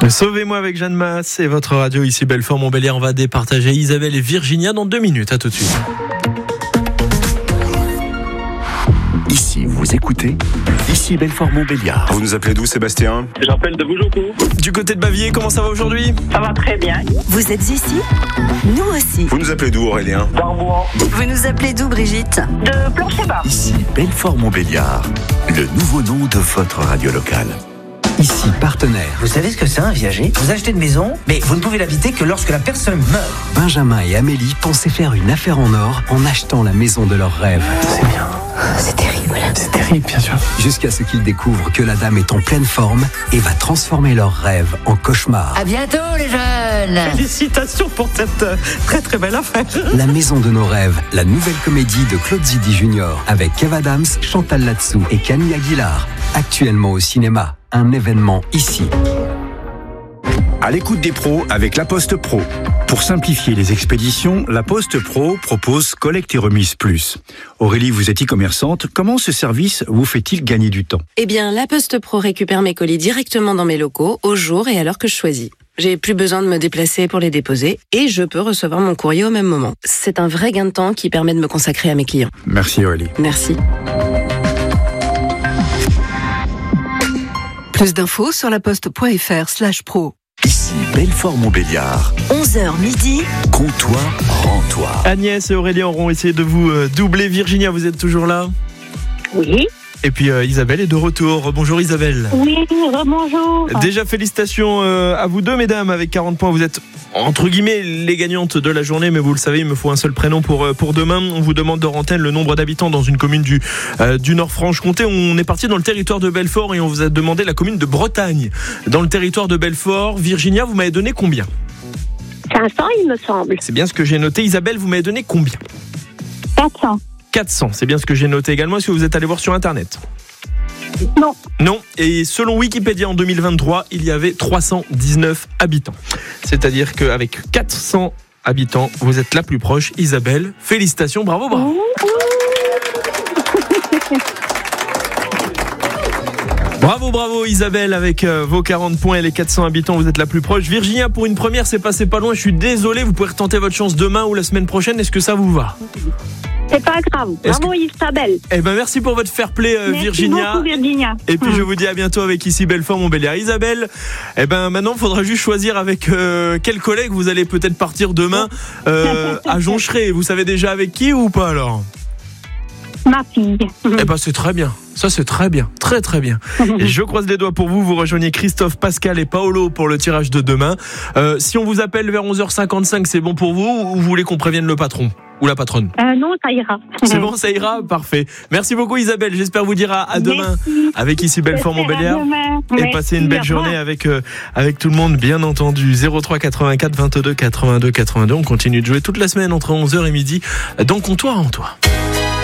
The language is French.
Sauvez-moi avec Jeanne Masse et votre radio ici Belfort-Montbéliard. On va départager Isabelle et Virginia dans 2 minutes. À tout de suite. Ici, vous écoutez Ici Belfort-Montbéliard. Vous nous appelez d'où, Sébastien ? J'appelle de Boujoncou. Du côté de Bavier, comment ça va aujourd'hui ? Ça va très bien. Vous êtes ici ? Nous aussi. Vous nous appelez d'où, Aurélien ? Darbois. Vous nous appelez d'où, Brigitte ? De Plancher-Bas. Ici Belfort-Montbéliard, le nouveau nom de votre radio locale. Ici partenaire. Vous savez ce que c'est un viager ? Vous achetez une maison, mais vous ne pouvez l'habiter que lorsque la personne meurt. Benjamin et Amélie pensaient faire une affaire en or en achetant la maison de leurs rêves. C'est bien. C'est terrible. C'est terrible, bien sûr. Jusqu'à ce qu'ils découvrent que la dame est en pleine forme et va transformer leurs rêves en cauchemars. À bientôt, les jeunes. Félicitations pour cette très très belle affaire. La maison de nos rêves, la nouvelle comédie de Claude Zidi Junior avec Kev Adams, Chantal Latsou et Camille Aguilar. Actuellement au cinéma, un événement ici. À l'écoute des pros avec La Poste Pro. Pour simplifier les expéditions, La Poste Pro propose Collecte et Remise Plus. Aurélie, vous êtes e-commerçante. Comment ce service vous fait-il gagner du temps ? Eh bien, La Poste Pro récupère mes colis directement dans mes locaux, au jour et à l'heure que je choisis. J'ai plus besoin de me déplacer pour les déposer et je peux recevoir mon courrier au même moment. C'est un vrai gain de temps qui permet de me consacrer à mes clients. Merci Aurélie. Merci. Plus d'infos sur laposte.fr/pro. Ici Belfort-Montbéliard. 11h midi. Comptoir, rends-toi. Agnès et Aurélien auront essayé de vous doubler. Virginia, vous êtes toujours là ? Oui. Et puis Isabelle est de retour. Bonjour Isabelle. Oui, rebonjour. Déjà félicitations à vous deux mesdames, avec 40 points. Vous êtes entre guillemets les gagnantes de la journée, mais vous le savez, il me faut un seul prénom pour demain. On vous demande de rentrer le nombre d'habitants dans une commune du Nord-Franche-Comté. On est parti dans le territoire de Belfort et on vous a demandé la commune de Bretagne. Dans le territoire de Belfort, Virginia, vous m'avez donné combien ? 500, il me semble. C'est bien ce que j'ai noté. Isabelle, vous m'avez donné combien ? 400. 400, c'est bien ce que j'ai noté également. Est-ce que vous êtes allé voir sur Internet ? Non. Non, et selon Wikipédia en 2023, il y avait 319 habitants. C'est-à-dire qu'avec 400 habitants, vous êtes la plus proche. Isabelle, félicitations, bravo, bravo. Bravo Isabelle, avec vos 40 points et les 400 habitants, vous êtes la plus proche. Virginia, pour une première, c'est passé pas loin, je suis désolé, vous pouvez retenter votre chance demain ou la semaine prochaine, est-ce que ça vous va ? C'est pas grave. Bravo Isabelle. Eh ben merci pour votre fair play Virginia. Merci beaucoup Virginia. Et puis je vous dis à bientôt avec ici Belfort-Montbéliard. Isabelle, eh ben maintenant il faudra juste choisir avec quel collègue vous allez peut-être partir demain à Joncheray. Vous savez déjà avec qui ou pas alors ? Ma fille. Eh ben c'est très bien. Ça c'est très bien, très très bien. Et je croise les doigts pour vous. Vous rejoignez Christophe, Pascal et Paolo pour le tirage de demain. Si on vous appelle vers 11h55, c'est bon pour vous ou vous voulez qu'on prévienne le patron ou la patronne ? Non, ça ira. C'est bon, ça ira ? Parfait. Merci beaucoup Isabelle. J'espère vous dire à demain. Merci. Avec ici Belfort-Montbéliard. Et passez une belle journée avec tout le monde, bien entendu. 03 84 22 82 82. On continue de jouer toute la semaine entre 11h et midi dans Comptoir en Toi.